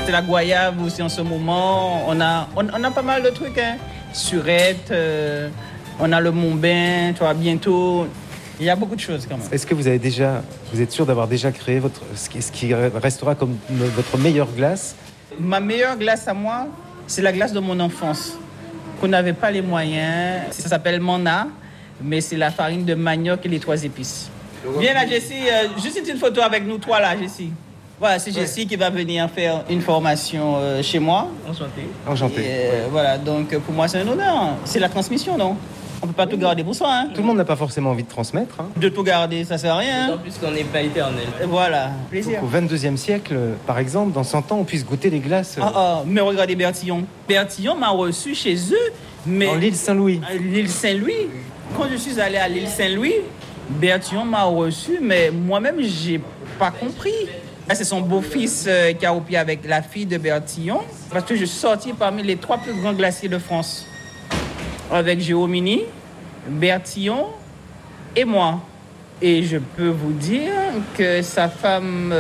C'est la goyave aussi en ce moment. On a pas mal de trucs, hein. Surette, on a le Mont-Bain, tu vois, bientôt. Il y a beaucoup de choses quand même. Est-ce que vous êtes sûr d'avoir déjà créé ce qui restera comme votre meilleure glace? Ma meilleure glace à moi, c'est la glace de mon enfance, qu'on n'avait pas les moyens. Ça s'appelle Mana, mais c'est la farine de manioc et les 3 épices. Viens là, Jessie, juste une photo avec nous, toi là, Jessie. Voilà, c'est Jessie qui va venir faire une formation chez moi. Enchanté. Voilà, donc pour moi c'est un honneur. C'est la transmission, non? On ne peut pas tout garder pour soi. Hein. Tout le monde n'a pas forcément envie de transmettre. Hein. De tout garder, ça sert à rien. D'autant plus qu'on n'est pas éternel. Voilà, plaisir. Au 22e siècle, par exemple, dans 100 ans, on puisse goûter les glaces. Mais regardez Bertillon. Bertillon m'a reçu chez eux. Mais en l'île Saint-Louis. L'île Saint-Louis. Quand je suis allé à l'île Saint-Louis, Bertillon m'a reçu, mais moi-même, j'ai pas compris. C'est son beau-fils qui a roupé avec la fille de Bertillon. Parce que je suis sorti parmi les 3 plus grands glaciers de France. Avec Géomini, Bertillon et moi. Et je peux vous dire que sa femme,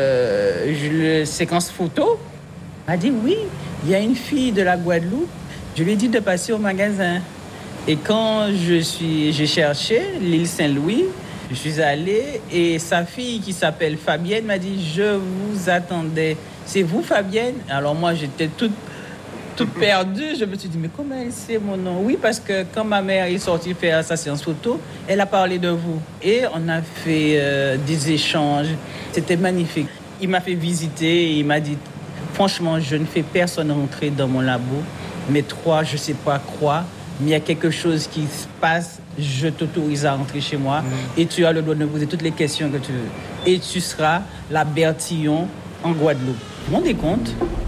séquence photo, m'a dit oui, il y a une fille de la Guadeloupe. Je lui ai dit de passer au magasin. Et quand j'ai cherché l'île Saint-Louis, je suis allé et sa fille qui s'appelle Fabienne m'a dit « Je vous attendais. C'est vous, Fabienne ?» Alors moi, j'étais toute perdue. Je me suis dit « Mais comment elle sait mon nom ?» Oui, parce que quand ma mère est sortie faire sa séance photo, elle a parlé de vous. Et on a fait des échanges. C'était magnifique. Il m'a fait visiter et il m'a dit « Franchement, je ne fais personne rentrer dans mon labo. Mais toi, je ne sais pas quoi. Mais il y a quelque chose qui se passe, je t'autorise à rentrer chez moi et tu as le droit de me poser toutes les questions que tu veux. Et tu seras la Bertillon en Guadeloupe. Vous vous rendez compte ?